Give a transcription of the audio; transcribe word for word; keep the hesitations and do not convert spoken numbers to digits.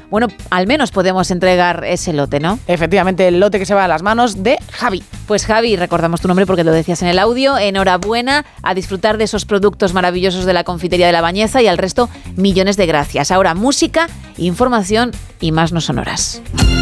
bueno, al menos podemos entregar ese lote, ¿no? Efectivamente, el lote que se va a las manos de Javi. Pues Javi, recordamos tu nombre porque lo decías en el audio, enhorabuena, a disfrutar de esos productos maravillosos de la confitería de La Bañeza y al resto, millones de gracias. Ahora música, información y más no sonoras.